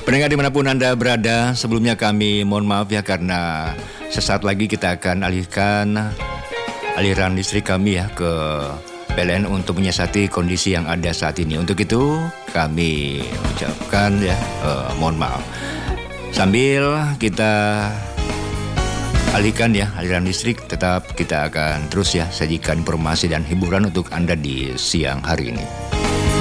Pendengar dimanapun Anda berada, sebelumnya kami mohon maaf ya karena sesaat lagi kita akan alihkan aliran listrik kami ya ke PLN untuk menyiasati kondisi yang ada saat ini. Untuk itu kami ucapkan ya mohon maaf. Sambil kita alihkan ya aliran listrik, tetap kita akan terus ya sajikan informasi dan hiburan untuk Anda di siang hari ini.